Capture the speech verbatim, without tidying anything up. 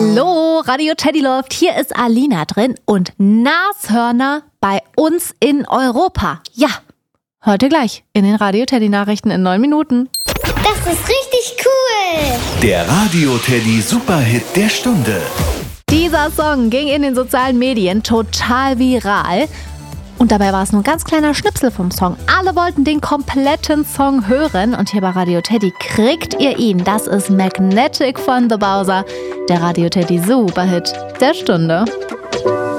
Hallo, Radio Teddy läuft. Hier ist Alina drin und Nashörner bei uns in Europa. Ja, hört ihr gleich in den Radio Teddy Nachrichten in neun Minuten. Das ist richtig cool. Der Radio Teddy Superhit der Stunde. Dieser Song ging in den sozialen Medien total viral. Und dabei war es nur ein ganz kleiner Schnipsel vom Song. Alle wollten den kompletten Song hören und hier bei Radio Teddy kriegt ihr ihn. Das ist Magnetic von The Bowser, der Radio Teddy Superhit der Stunde.